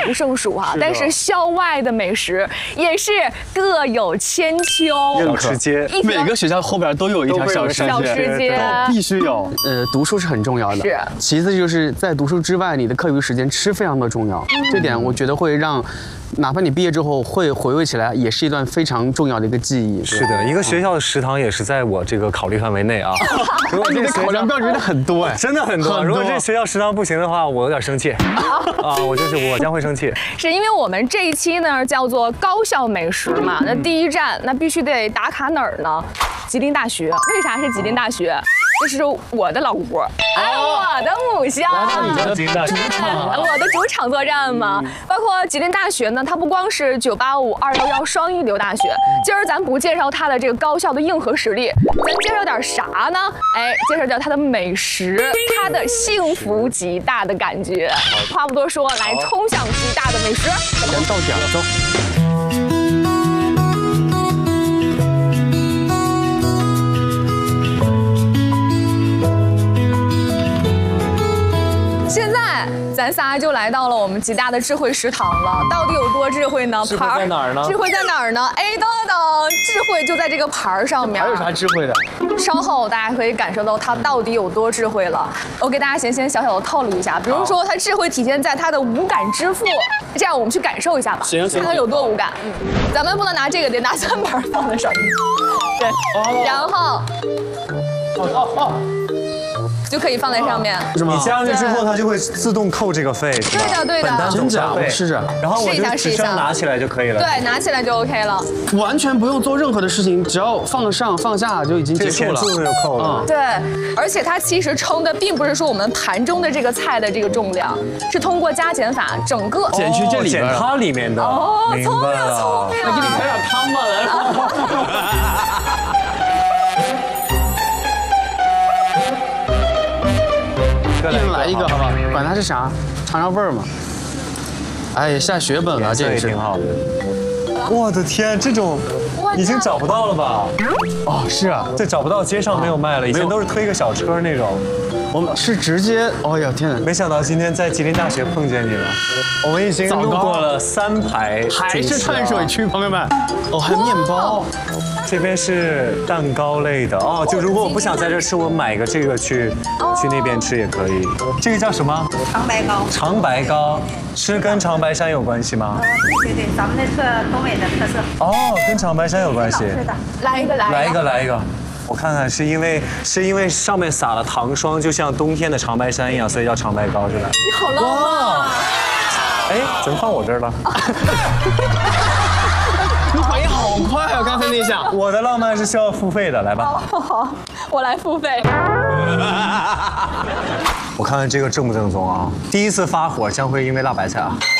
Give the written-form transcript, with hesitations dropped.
不胜数啊。但是校外的美食也是各有千秋。 小吃街， 每个学校后边都有一条小吃街，必须有。读书是很重要的， 是。 其次就是在读书之外，你的课余时间吃非常的重要，这点我觉得会让。哪怕你毕业之后会回味起来，也是一段非常重要的一个记忆。 是的，一个学校的食堂也是在我这个考虑范围内啊。如果你的考量标准很多哎， 真的很多。如果这学校食堂不行的话，我有点生气啊，我将会生气。 是因为我们这一期呢叫做高校美食嘛，那第一站那必须得打卡哪儿呢？吉林大学。为啥是吉林大学？这是我的老窝，我的母校， 你的吉林大学， 我的主场作战嘛。包括吉林大学呢，它不光是985、211双一流大学，今儿咱不介绍它的这个高校的硬核实力，咱介绍点啥呢？哎，介绍点它的美食，它的幸福极大的感觉。话不多说，来冲向极大的美食。 咱到点了，走。 现在咱仨就来到了我们吉大的智慧食堂了，到底有多智慧呢？ 智慧在哪儿呢？ 智慧在哪儿呢？哎，等等，智慧就在这个牌上面。 还有啥智慧的？ 稍后大家可以感受到它到底有多智慧了。我给大家先小小的透露一下，比如说它智慧体现在它的无感支付，这样我们去感受一下吧，看看有多无感。咱们不能拿这个，得拿3盘放在上面。对，然后。就可以放在上面。 你加上去之后，它就会自动扣这个费， 对的，对的。 真假？我试着。 然后我就只需要拿起来就可以了。 对，拿起来就 OK 了。 完全不用做任何的事情，只要放上放下就已经结束了。 自动就扣了。 对，而且它其实称的并不是说我们盘中的这个菜的这个重量，是通过加减法整个减去这里边， 减它里面的。 哦，聪明聪明。 那给你开点汤吧，来。一人来一个，好吧，管它是啥，尝尝味儿嘛。哎，下血本了，这也挺好的。我的天，这种已经找不到了吧？ 哦，是啊， 这找不到，街上没有卖了，以前都是推个小车那种。 我们是直接，哎呀天哪！ 没想到今天在吉林大学碰见你了。我们已经路过了3排， 还是碳水区，朋友们。哦，还有面包。 这边是蛋糕类的哦，就如果我不想在这吃，我买个这个去那边吃也可以。这个叫什么？ 长白糕。 长白糕是跟长白山有关系吗？ 对，咱们那是东北的特色。 哦，跟长白山有关系。 是的。 来一个。 我看看，是因为上面撒了糖霜，就像冬天的长白山一样，所以叫长白糕，是吧？ 你好浪漫。 哎，怎么放我这儿了？ 你反应好快啊！刚才那下， 我的浪漫是需要付费的，来吧。 好，我来付费。 我看看这个正不正宗啊？第一次发火将会因为辣白菜啊。